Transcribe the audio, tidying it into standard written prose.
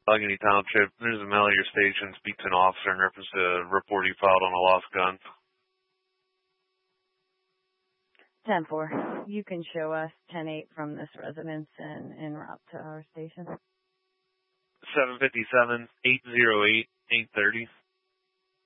Allegheny Township. There's a mail at your station. Speak to an officer in reference to a report you filed on a lost gun. 10-4. You can show us 10-8 from this residence and en route to our station. 757-808-830.